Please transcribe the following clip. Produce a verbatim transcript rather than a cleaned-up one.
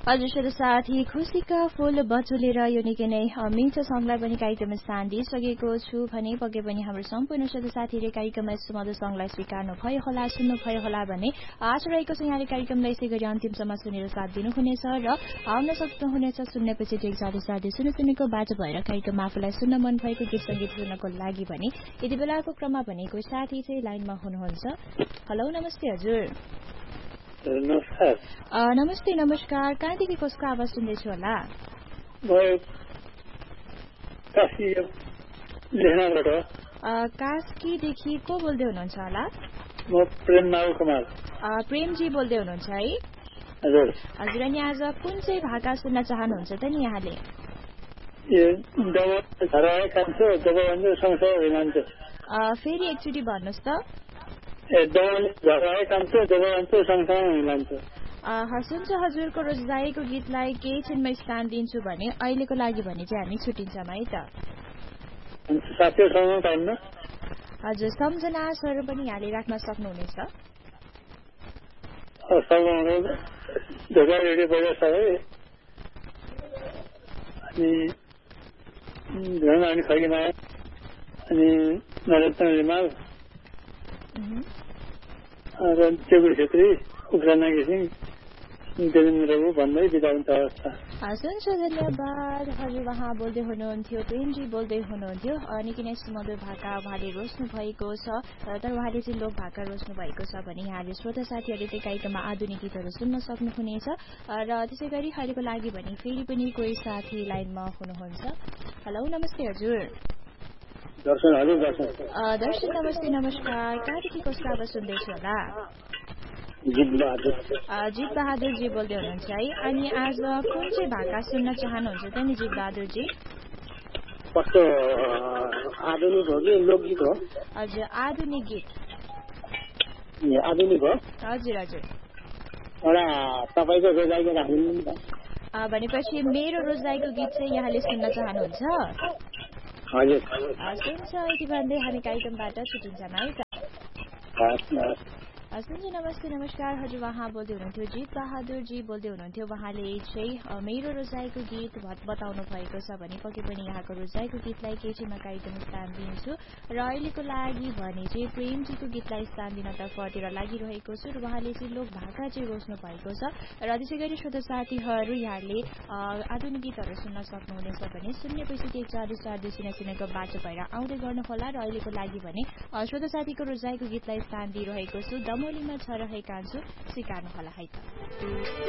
हजुर श्रोता साथी, खुसीका फूल बचुलेर यो निकै नै मिठो सङ्गलाई पनि कार्यक्रममा स्थान दिइसकेको छु भने पक्कै पनि हाम्रो सम्पूर्ण श्रोता साथीले कार्यक्रममा सुमधुर सङ्गलाई स्वीकार्नु भयो होला, सुन्नु भयो होला भने आशा रहेको छ यहाँले कार्यक्रमलाई यसै गरी अन्तिमसम्म सुनेर साथ दिनुहुनेछ र आउन सक्नुहुनेछ सुन्नेपछि ठिक साढे साढे शून्य शून्यको बाटो भएर कार्यक्रममा आफूलाई सुन्न मन भएको गीत सङ्गीत सुन्नको लागि भने यति बेलाको क्रममा भनेको साथी चाहिँ लाइनमा हुनुहुन्छ। हेलो, नमस्ते हजुर। नमस्कार। नमस्ते नमस्कार। कहाँदेखि कसको आवाज सुन्दैछु होला? कास्कीदेखि को बोल्दै हुनुहुन्छ होला? म प्रेम कुमार। प्रेमजी बोल्दै हुनुहुन्छ है? हजुर। हजुर, अनि आज कुन चाहिँ भाका सुन्न चाहनुहुन्छ त नि यहाँले? फेरि एकचोटि भन्नुहोस् त। हुन्छ, हजुरको रोजाइको गीतलाई केही क्षणमा स्थान दिन्छु भने अहिलेको लागि भने चाहिँ हामी छुट्टिन्छौँ है त। हजुर, सम्झनाहरू पनि यहाँले राख्न सक्नुहुनेछ। अनि नरेन्द्र रिमाल, चेगुर छेत्री, उग्रना घिसिङ, देवेन्द्र भन्दै बिदा हुन्छ अवस्था। हुन्छ, धन्यवाद। हजुर, उहाँ बोल्दै हुनुहुन्थ्यो, प्रेमजी बोल्दै हुनुहुन्थ्यो। निकै नै सुमधुर भाका उहाँले रोज्नु भएको छ, तर उहाँले चाहिँ लोक भाका रोज्नु भएको छ भने यहाँले श्रोता साथीहरूले चाहिँ कार्यक्रममा आधुनिक गीतहरू सुन्न सक्नुहुनेछ। र त्यसै गरी अहिलेको लागि भने फेरि पनि कोही साथी लाइनमा हुनुहुन्छ। हेलो, नमस्ते हजुर। दर्शन हजुर। दर्शन दर्शन नमस्ते नमस्कार। कहाँदेखि कसको आवाज सुन्दैछु होला? जित बहादुरजी बोल्दै हुनुहुन्छ है? अनि आज कुन चाहिँ भाका सुन्न चाहनुहुन्छ त नि जित बहादुरजी? कस्तो आधुनिक हो कि लोकगीत हो? हजुर, आधुनिक गीत। आधुनिक हो? हजुर हजुर। एउटा तपाईँको रोजाइको राखिदिनु नि त। भनेपछि मेरो रोजाइको गीत चाहिँ यहाँले सुन्न चाहनुहुन्छ? हजुर। हुन्छ, यति भन्दै हामी कार्यक्रमबाट छुट्टिन्छौँ है त। हुन्छ, नमस्ते नमस्कार। हजुर, उहाँ बोल्दै हुनुहुन्थ्यो जित बहादुरजी बोल्दै हुनुहुन्थ्यो। उहाँले चाहिँ मेरो रोजाइको गीत बताउनु भएको छ भने पक्कै पनि यहाँको रोजाइको गीतलाई केही क्षणमा कार्यक्रम स्थान दिन्छु। र अहिलेको लागि भने चाहिँ प्रेमजीको गीतलाई स्थान दिनतर्फतिर लागिरहेको छु र उहाँले चाहिँ लोक भाका चाहिँ रोज्नु भएको छ। र त्यसै गरी श्रोता साथीहरू यहाँले आधुनिक गीतहरू सुन्न सक्नुहुनेछ भने शून्य पैँसठी एक चार चार दुई शून्य शून्यको बाटो भएर आउँदै गर्नुहोला। र अहिलेको लागि भने श्रोता साथीको रोजाइको गीतलाई स्थान दिइरहेको छु। दमोलीमा छ रहेका छु, स्वीकार्नुहोला है त।